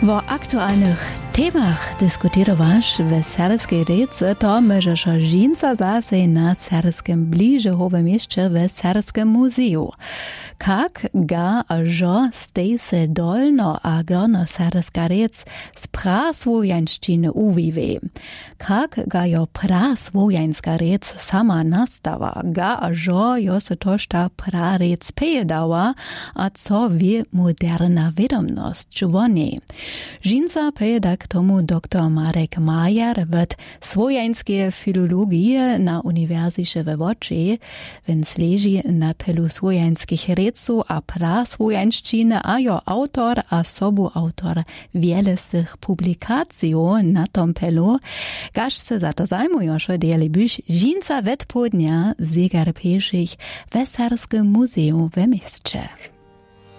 O aktualnych temach diskutować w serbskiej rece, to możesz żinca zase na serbskim bliżej mieście w serbskim muzeum. Jak ga żo stej se dolno a gorno serbska rec z prasłowiańszczyny uwiwi. Jak ga jo prasłowiańska rec sama nastawa, ga żo jo se tożta prarec pejedała, a co wie moderna wiadomność członi. Żinca pejeda k tomu dr Marek Majer w słowiańskiej filologii na Uniwersytecie we Łodzi, więc leży na pelu słowiańskich reców a prasłowiańszczyny, a jo autor a sobuautor wiele swych publikacji na tom pelu, gaż se za to zajmujošo deli byś żinca odpodnia zegar pešich w Serbskim muzeum w mieście.